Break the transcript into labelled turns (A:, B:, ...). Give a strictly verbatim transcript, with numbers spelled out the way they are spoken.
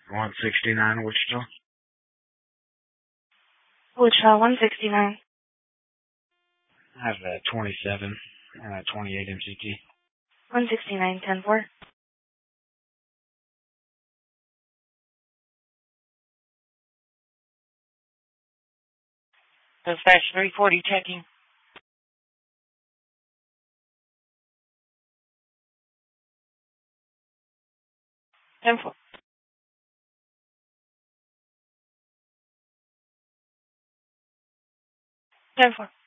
A: one sixty-nine Wichita.
B: Wichita, one sixty-nine.
A: I have a twenty-seven and a twenty-eight M C T.
B: one sixty-nine, ten four.
C: Dispatch three forty checking. ten four. ten four.